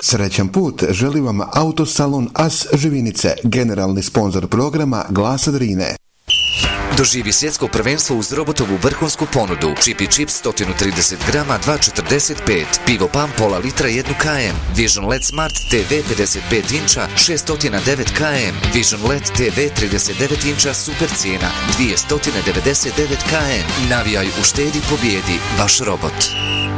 Srećan put želi vam Autosalon As Živinice, generalni sponzor programa Glasa Drine. Doživi svjetsko prvenstvo uz robotovu vrhunsku ponudu. Chippy Chips 130 grama 2,45, pivo PAM pola litra 1 km, Vision LED Smart TV 55 inča 609 km, Vision LED TV 39 inča super cijena 299 km. Navijaj, uštedi, pobjedi, vaš robot.